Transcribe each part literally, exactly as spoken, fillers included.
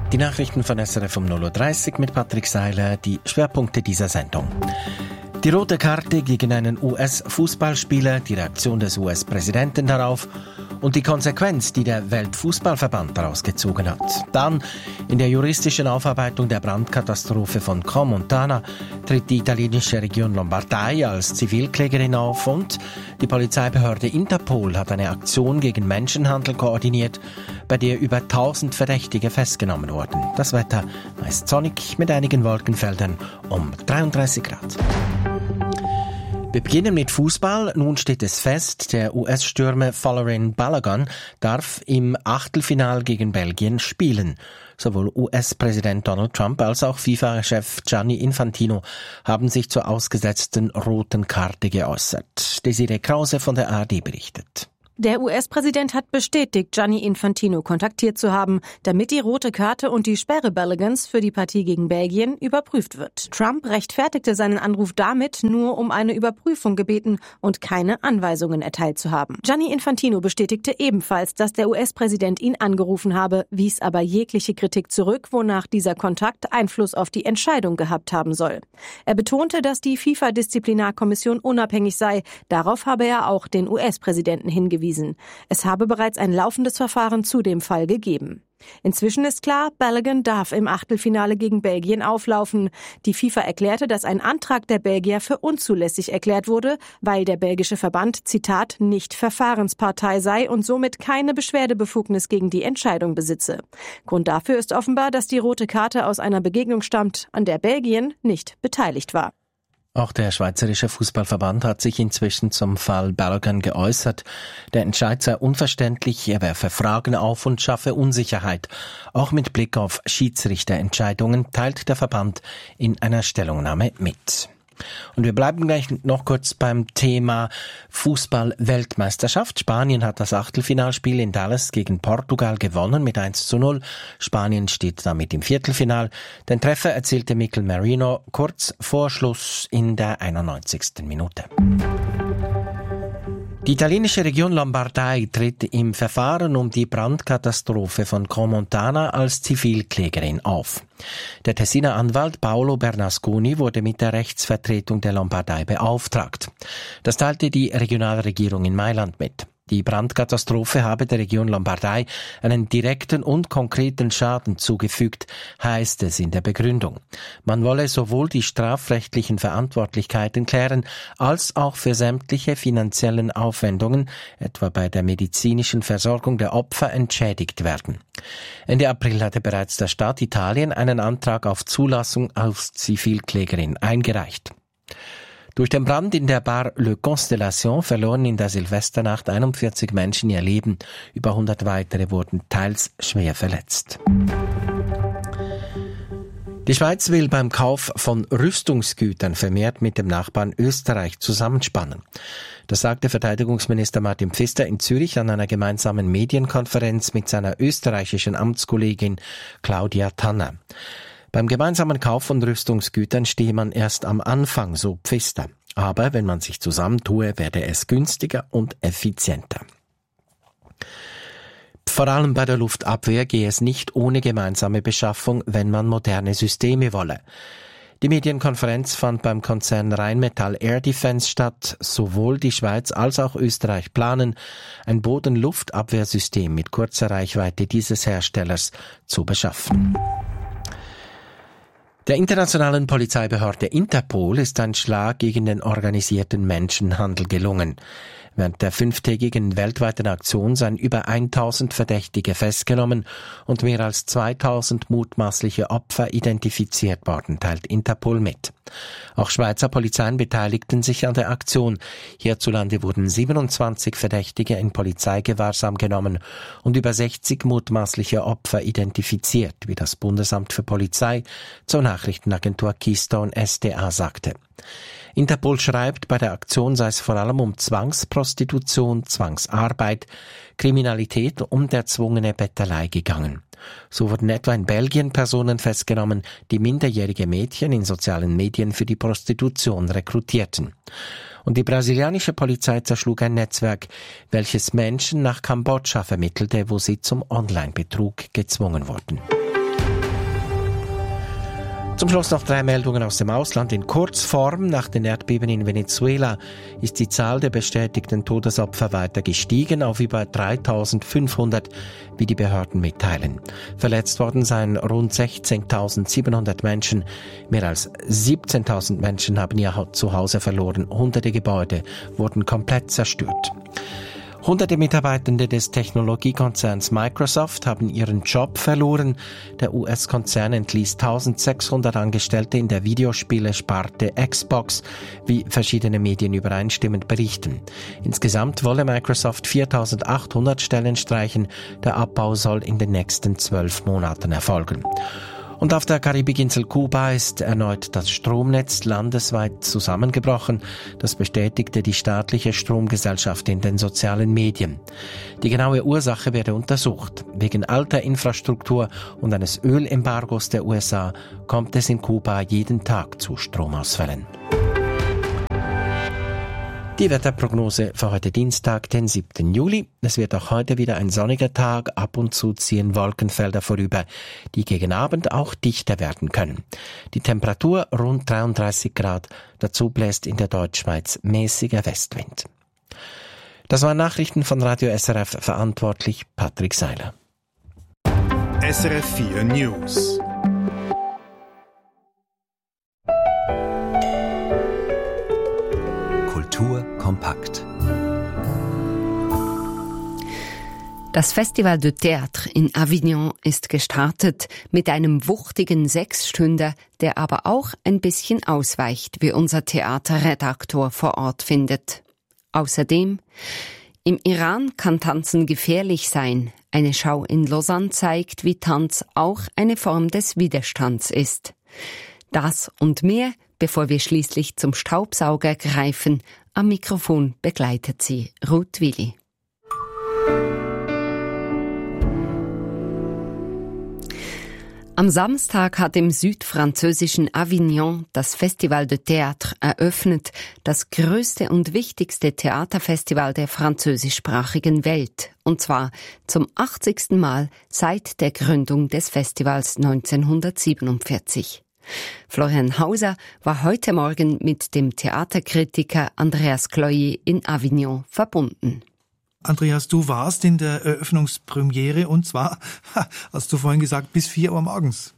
Die Nachrichten von S R F um null Uhr dreißig mit Patrick Seiler, die Schwerpunkte dieser Sendung. Die rote Karte gegen einen U S-Fußballspieler, die Reaktion des U S-Präsidenten darauf und die Konsequenz, die der Weltfußballverband daraus gezogen hat. Dann, in der juristischen Aufarbeitung der Brandkatastrophe von Crans-Montana, tritt die italienische Region Lombardei als Zivilklägerin auf und die Polizeibehörde Interpol hat eine Aktion gegen Menschenhandel koordiniert, bei der über tausend Verdächtige festgenommen wurden. Das Wetter meist sonnig mit einigen Wolkenfeldern um dreiunddreißig Grad. Wir beginnen mit Fußball. Nun steht es fest, der U S-Stürmer Folarin Balogun darf im Achtelfinal gegen Belgien spielen. Sowohl U S-Präsident Donald Trump als auch FIFA-Chef Gianni Infantino haben sich zur ausgesetzten roten Karte geäußert. Desiree Krause von der A R D berichtet. Der U S-Präsident hat bestätigt, Gianni Infantino kontaktiert zu haben, damit die rote Karte und die Sperre Baloguns für die Partie gegen Belgien überprüft wird. Trump rechtfertigte seinen Anruf damit, nur um eine Überprüfung gebeten und keine Anweisungen erteilt zu haben. Gianni Infantino bestätigte ebenfalls, dass der U S-Präsident ihn angerufen habe, wies aber jegliche Kritik zurück, wonach dieser Kontakt Einfluss auf die Entscheidung gehabt haben soll. Er betonte, dass die FIFA-Disziplinarkommission unabhängig sei. Darauf habe er auch den U S-Präsidenten hingewiesen. Es habe bereits ein laufendes Verfahren zu dem Fall gegeben. Inzwischen ist klar, Balogun darf im Achtelfinale gegen Belgien auflaufen. Die FIFA erklärte, dass ein Antrag der Belgier für unzulässig erklärt wurde, weil der belgische Verband, Zitat, nicht Verfahrenspartei sei und somit keine Beschwerdebefugnis gegen die Entscheidung besitze. Grund dafür ist offenbar, dass die rote Karte aus einer Begegnung stammt, an der Belgien nicht beteiligt war. Auch der Schweizerische Fußballverband hat sich inzwischen zum Fall Balogun geäußert. Der Entscheid sei unverständlich, er werfe Fragen auf und schaffe Unsicherheit. Auch mit Blick auf Schiedsrichterentscheidungen teilt der Verband in einer Stellungnahme mit. Und wir bleiben gleich noch kurz beim Thema Fußball-Weltmeisterschaft. Spanien hat das Achtelfinalspiel in Dallas gegen Portugal gewonnen mit eins zu null. Spanien steht damit im Viertelfinal. Den Treffer erzielte Mikel Merino kurz vor Schluss in der einundneunzigsten Minute. Die italienische Region Lombardei tritt im Verfahren um die Brandkatastrophe von Crans-Montana als Zivilklägerin auf. Der Tessiner Anwalt Paolo Bernasconi wurde mit der Rechtsvertretung der Lombardei beauftragt. Das teilte die Regionalregierung in Mailand mit. Die Brandkatastrophe habe der Region Lombardei einen direkten und konkreten Schaden zugefügt, heißt es in der Begründung. Man wolle sowohl die strafrechtlichen Verantwortlichkeiten klären, als auch für sämtliche finanziellen Aufwendungen, etwa bei der medizinischen Versorgung der Opfer, entschädigt werden. Ende April hatte bereits der Staat Italien einen Antrag auf Zulassung als Zivilklägerin eingereicht. Durch den Brand in der Bar Le Constellation verloren in der Silvesternacht einundvierzig Menschen ihr Leben. Über hundert weitere wurden teils schwer verletzt. Die Schweiz will beim Kauf von Rüstungsgütern vermehrt mit dem Nachbarn Österreich zusammenspannen. Das sagte Verteidigungsminister Martin Pfister in Zürich an einer gemeinsamen Medienkonferenz mit seiner österreichischen Amtskollegin Claudia Tanner. Beim gemeinsamen Kauf von Rüstungsgütern stehe man erst am Anfang, so Pfister. Aber wenn man sich zusammentue, werde es günstiger und effizienter. Vor allem bei der Luftabwehr gehe es nicht ohne gemeinsame Beschaffung, wenn man moderne Systeme wolle. Die Medienkonferenz fand beim Konzern Rheinmetall Air Defence statt. Sowohl die Schweiz als auch Österreich planen, ein Boden-Luftabwehrsystem mit kurzer Reichweite dieses Herstellers zu beschaffen. Der internationalen Polizeibehörde Interpol ist ein Schlag gegen den organisierten Menschenhandel gelungen. Während der fünftägigen weltweiten Aktion seien über tausend Verdächtige festgenommen und mehr als zweitausend mutmaßliche Opfer identifiziert worden, teilt Interpol mit. Auch Schweizer Polizeien beteiligten sich an der Aktion. Hierzulande wurden siebenundzwanzig Verdächtige in Polizeigewahrsam genommen und über sechzig mutmaßliche Opfer identifiziert, wie das Bundesamt für Polizei zur Nachrichtenagentur Keystone S D A sagte. Interpol schreibt, bei der Aktion sei es vor allem um Zwangsprostitution, Zwangsarbeit, Kriminalität und erzwungene Bettelei gegangen. So wurden etwa in Belgien Personen festgenommen, die minderjährige Mädchen in sozialen Medien für die Prostitution rekrutierten. Und die brasilianische Polizei zerschlug ein Netzwerk, welches Menschen nach Kambodscha vermittelte, wo sie zum Online-Betrug gezwungen wurden. Zum Schluss noch drei Meldungen aus dem Ausland in Kurzform. Nach den Erdbeben in Venezuela ist die Zahl der bestätigten Todesopfer weiter gestiegen auf über dreitausendfünfhundert, wie die Behörden mitteilen. Verletzt worden seien rund sechzehntausendsiebenhundert Menschen. Mehr als siebzehntausend Menschen haben ihr Zuhause verloren. Hunderte Gebäude wurden komplett zerstört. Hunderte Mitarbeitende des Technologiekonzerns Microsoft haben ihren Job verloren. Der U S-Konzern entließ eintausendsechshundert Angestellte in der Videospiele-Sparte Xbox, wie verschiedene Medien übereinstimmend berichten. Insgesamt wolle Microsoft viertausendachthundert Stellen streichen. Der Abbau soll in den nächsten zwölf Monaten erfolgen. Und auf der Karibikinsel Kuba ist erneut das Stromnetz landesweit zusammengebrochen. Das bestätigte die staatliche Stromgesellschaft in den sozialen Medien. Die genaue Ursache werde untersucht. Wegen alter Infrastruktur und eines Ölembargos der U S A kommt es in Kuba jeden Tag zu Stromausfällen. Die Wetterprognose für heute Dienstag, den siebten Juli. Es wird auch heute wieder ein sonniger Tag. Ab und zu ziehen Wolkenfelder vorüber, die gegen Abend auch dichter werden können. Die Temperatur rund dreiunddreißig Grad. Dazu bläst in der Deutschschweiz mäßiger Westwind. Das waren Nachrichten von Radio S R F, verantwortlich Patrick Seiler. S R F vier News. Kultur kompakt. Das Festival de Théâtre in Avignon ist gestartet mit einem wuchtigen Sechsstünder, der aber auch ein bisschen ausweicht, wie unser Theaterredaktor vor Ort findet. Außerdem: Im Iran kann Tanzen gefährlich sein. Eine Schau in Lausanne zeigt, wie Tanz auch eine Form des Widerstands ist. Das und mehr, bevor wir schließlich zum Staubsauger greifen. Am Mikrofon begleitet sie Ruth Willi. Am Samstag hat im südfranzösischen Avignon das Festival de Théâtre eröffnet, das größte und wichtigste Theaterfestival der französischsprachigen Welt, und zwar zum achtzigsten Mal seit der Gründung des Festivals neunzehnhundertsiebenundvierzig. Florian Hauser war heute Morgen mit dem Theaterkritiker Andreas Cloyer in Avignon verbunden. Andreas, du warst in der Eröffnungspremiere und zwar, hast du vorhin gesagt, bis vier Uhr morgens.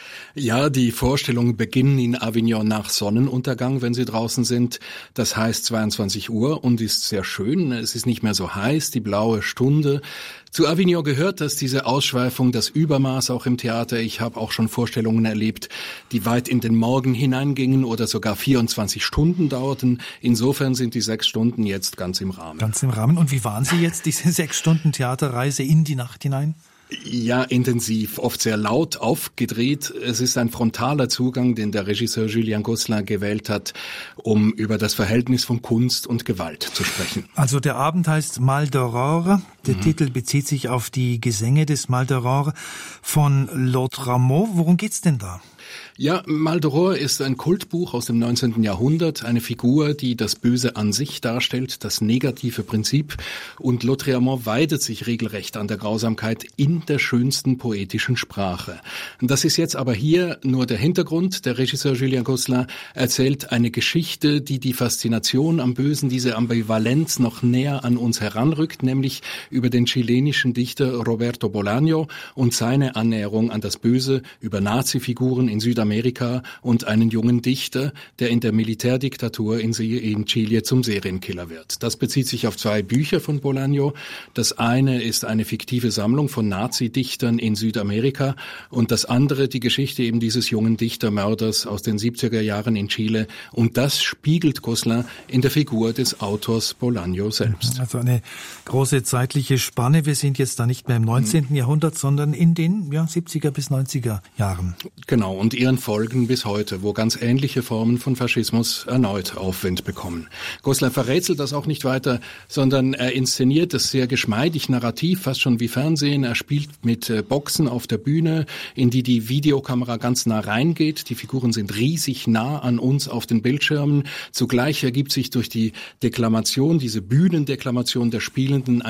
Ja, die Vorstellungen beginnen in Avignon nach Sonnenuntergang, wenn sie draußen sind. Das heißt zweiundzwanzig Uhr und ist sehr schön. Es ist nicht mehr so heiß, die blaue Stunde. Zu Avignon gehört, dass diese Ausschweifung, das Übermaß auch im Theater, ich habe auch schon Vorstellungen erlebt, die weit in den Morgen hineingingen oder sogar vierundzwanzig Stunden dauerten. Insofern sind die sechs Stunden jetzt ganz im Rahmen. Ganz im Rahmen. Und wie waren Sie jetzt, diese sechs Stunden Theaterreise in die Nacht hinein? Ja, intensiv, oft sehr laut, aufgedreht. Es ist ein frontaler Zugang, den der Regisseur Julien Gosselin gewählt hat, um über das Verhältnis von Kunst und Gewalt zu sprechen. Also der Abend heißt Mal d'Aurore. Der mhm. Titel bezieht sich auf die Gesänge des Mal d'Aurore von Lautréamont. Worum geht's denn da? Ja, Mal d'Aurore ist ein Kultbuch aus dem neunzehnten Jahrhundert, eine Figur, die das Böse an sich darstellt, das negative Prinzip. Und Lautréamont weidet sich regelrecht an der Grausamkeit in der schönsten poetischen Sprache. Das ist jetzt aber hier nur der Hintergrund. Der Regisseur Julien Gosselin erzählt eine Geschichte, die die Faszination am Bösen, diese Ambivalenz noch näher an uns heranrückt, nämlich über den chilenischen Dichter Roberto Bolaño und seine Annäherung an das Böse über Nazi-Figuren in Südamerika und einen jungen Dichter, der in der Militärdiktatur in Chile zum Serienkiller wird. Das bezieht sich auf zwei Bücher von Bolaño. Das eine ist eine fiktive Sammlung von Nazi-Dichtern in Südamerika und das andere die Geschichte eben dieses jungen Dichtermörders aus den siebziger Jahren in Chile. Und das spiegelt Gosselin in der Figur des Autors Bolaño selbst. Also eine große zeitliche Spanne. Wir sind jetzt da nicht mehr im neunzehnten Jahrhundert, sondern in den ja, siebziger bis neunziger Jahren. Genau, und ihren Folgen bis heute, wo ganz ähnliche Formen von Faschismus erneut Aufwind bekommen. Gosselin verrätselt das auch nicht weiter, sondern er inszeniert es sehr geschmeidig narrativ, fast schon wie Fernsehen. Er spielt mit Boxen auf der Bühne, in die die Videokamera ganz nah reingeht. Die Figuren sind riesig nah an uns auf den Bildschirmen. Zugleich ergibt sich durch die Deklamation, diese Bühnendeklamation der Spielenden, eine Distanz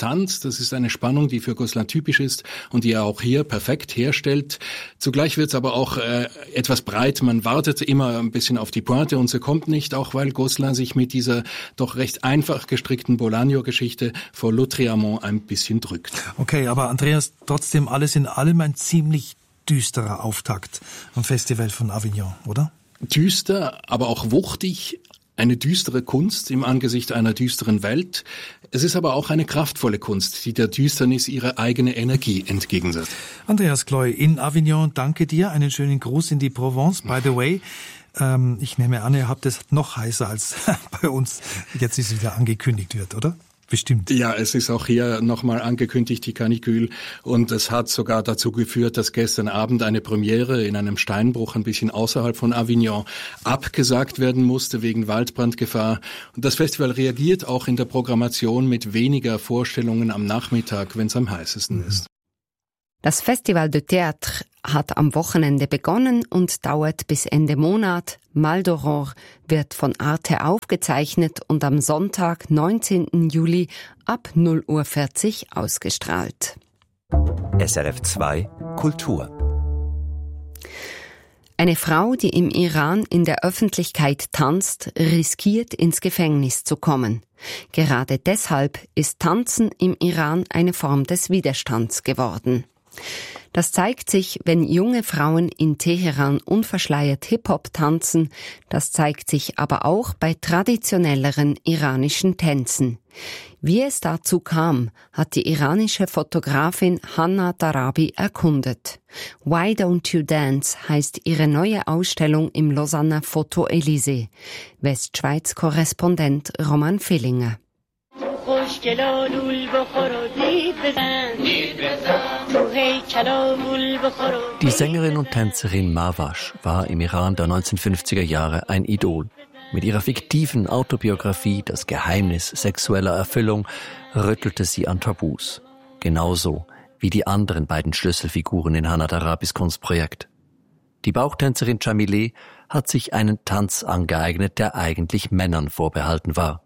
Distanz. Das ist eine Spannung, die für Gosselin typisch ist und die er auch hier perfekt herstellt. Zugleich wird es aber auch äh, etwas breit. Man wartet immer ein bisschen auf die Pointe und sie kommt nicht, auch weil Gosselin sich mit dieser doch recht einfach gestrickten Bolaño-Geschichte vor Lautréamont ein bisschen drückt. Okay, aber Andreas, trotzdem alles in allem ein ziemlich düsterer Auftakt am Festival von Avignon, oder? Düster, aber auch wuchtig. Eine düstere Kunst im Angesicht einer düsteren Welt. Es ist aber auch eine kraftvolle Kunst, die der Düsternis ihre eigene Energie entgegensetzt. Andreas Kloy in Avignon, danke dir. Einen schönen Gruß in die Provence. By the way, ähm, ich nehme an, ihr habt es noch heißer als bei uns. Jetzt ist es wieder angekündigt wird, oder? Bestimmt. Ja, es ist auch hier nochmal angekündigt, die Canicule. Und es hat sogar dazu geführt, dass gestern Abend eine Premiere in einem Steinbruch ein bisschen außerhalb von Avignon abgesagt werden musste wegen Waldbrandgefahr. Und das Festival reagiert auch in der Programmation mit weniger Vorstellungen am Nachmittag, wenn es am heißesten mhm. ist. Das Festival de Théâtre hat am Wochenende begonnen und dauert bis Ende Monat. Mal d'Aurore wird von Arte aufgezeichnet und am Sonntag, neunzehnten Juli ab null Uhr vierzig ausgestrahlt. S R F zwei Kultur. Eine Frau, die im Iran in der Öffentlichkeit tanzt, riskiert ins Gefängnis zu kommen. Gerade deshalb ist Tanzen im Iran eine Form des Widerstands geworden. Das zeigt sich, wenn junge Frauen in Teheran unverschleiert Hip-Hop tanzen. Das zeigt sich aber auch bei traditionelleren iranischen Tänzen. Wie es dazu kam, hat die iranische Fotografin Hanna Darabi erkundet. Why Don't You Dance heißt ihre neue Ausstellung im Lausanner Foto Elysée. Westschweiz-Korrespondent Roman Villinger. Die Sängerin und Tänzerin Marwash war im Iran der neunzehnhundertfünfziger Jahre ein Idol. Mit ihrer fiktiven Autobiografie Das Geheimnis sexueller Erfüllung rüttelte sie an Tabus. Genauso wie die anderen beiden Schlüsselfiguren in Hanna Darabis Kunstprojekt. Die Bauchtänzerin Jamileh hat sich einen Tanz angeeignet, der eigentlich Männern vorbehalten war.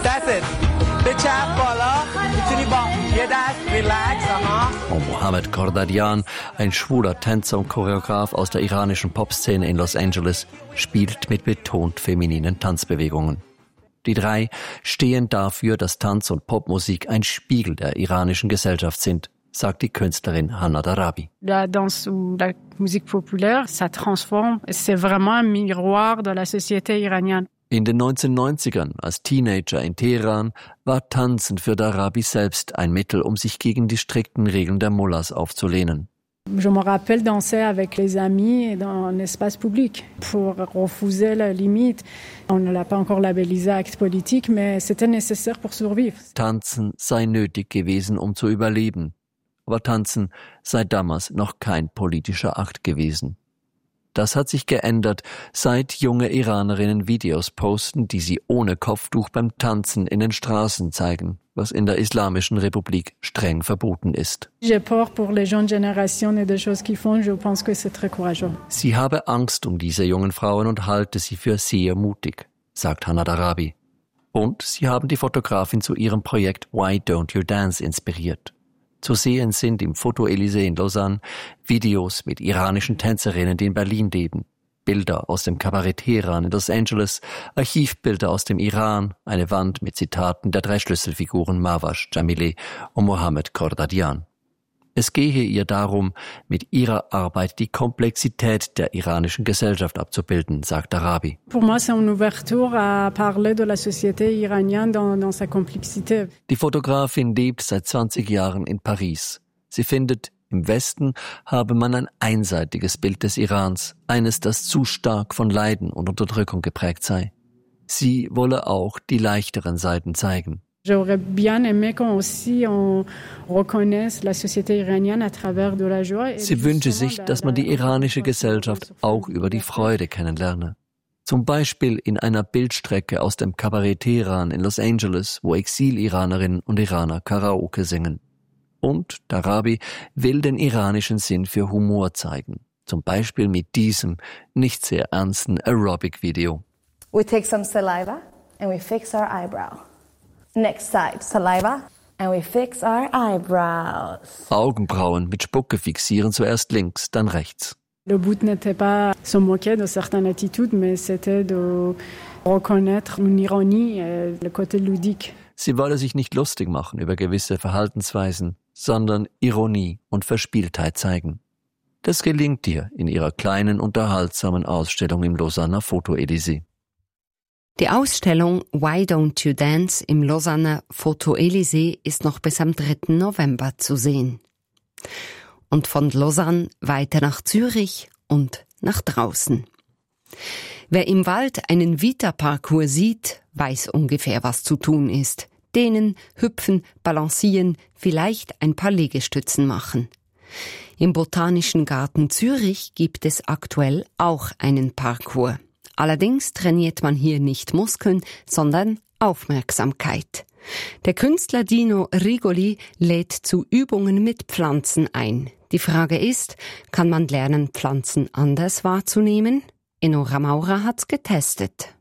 Und Mohammed Kordadian, ein schwuler Tänzer und Choreograf aus der iranischen Popszene in Los Angeles, spielt mit betont femininen Tanzbewegungen. Die drei stehen dafür, dass Tanz und Popmusik ein Spiegel der iranischen Gesellschaft sind, sagt die Künstlerin Hanna Darabi. La danse ou la musique populaire, ça transforme, c'est vraiment un miroir de la société iranienne. In den neunzehnhundertneunzigern, als Teenager in Teheran, war Tanzen für Darabi selbst ein Mittel, um sich gegen die strikten Regeln der Mullahs aufzulehnen. Je me rappelle danser avec les amis dans un espace public pour refuser la limite. On ne l'a pas encore labellisé acte politique, mais c'était nécessaire pour survivre. Tanzen sei nötig gewesen, um zu überleben. Aber Tanzen sei damals noch kein politischer Akt gewesen. Das hat sich geändert, seit junge Iranerinnen Videos posten, die sie ohne Kopftuch beim Tanzen in den Straßen zeigen, was in der Islamischen Republik streng verboten ist. Sie habe Angst um diese jungen Frauen und halte sie für sehr mutig, sagt Hanna Darabi. Und sie haben die Fotografin zu ihrem Projekt Why Don't You Dance inspiriert. Zu sehen sind im Foto Elysée in Lausanne Videos mit iranischen Tänzerinnen, die in Berlin leben, Bilder aus dem Kabarett Teheran in Los Angeles, Archivbilder aus dem Iran, eine Wand mit Zitaten der drei Schlüsselfiguren Marwash, Jamileh und Mohammed Kordadian. Es gehe ihr darum, mit ihrer Arbeit die Komplexität der iranischen Gesellschaft abzubilden, sagt Darabi. Pour moi, c'est une ouverture à parler de la société iranienne dans, dans sa complexité. Die Fotografin lebt seit zwanzig Jahren in Paris. Sie findet, im Westen habe man ein einseitiges Bild des Irans, eines, das zu stark von Leiden und Unterdrückung geprägt sei. Sie wolle auch die leichteren Seiten zeigen. J'aurais bien aimé qu'on aussi on reconnaisse la société iranienne à travers de la joie. Sie wünsche sich, dass man die iranische Gesellschaft auch über die Freude kennenlerne. Zum Beispiel in einer Bildstrecke aus dem Kabarett Teheran in Los Angeles, wo Exil-Iranerinnen und Iraner Karaoke singen. Und Darabi will den iranischen Sinn für Humor zeigen. Zum Beispiel mit diesem nicht sehr ernsten Aerobic-Video. We take some saliva and we fix our eyebrow. Next side, saliva, And we fix our eyebrows. Augenbrauen mit Spucke fixieren, zuerst links, dann rechts. Le but n'était pas se moquer de certaines attitudes, mais c'était de reconnaître une ironie, le côté ludique. Sie wolle sich nicht lustig machen über gewisse Verhaltensweisen, sondern Ironie und Verspieltheit zeigen. Das gelingt ihr in ihrer kleinen, unterhaltsamen Ausstellung im Lausanner Foto-Elysée. Die Ausstellung Why Don't You Dance im Lausanner Foto-Elysée ist noch bis am dritten November zu sehen. Und von Lausanne weiter nach Zürich und nach draußen. Wer im Wald einen Vita-Parcours sieht, weiß ungefähr, was zu tun ist. Dehnen, hüpfen, balancieren, vielleicht ein paar Liegestützen machen. Im Botanischen Garten Zürich gibt es aktuell auch einen Parcours. Allerdings trainiert man hier nicht Muskeln, sondern Aufmerksamkeit. Der Künstler Dino Rigoli lädt zu Übungen mit Pflanzen ein. Die Frage ist, kann man lernen, Pflanzen anders wahrzunehmen? Enora Maurer hat's getestet.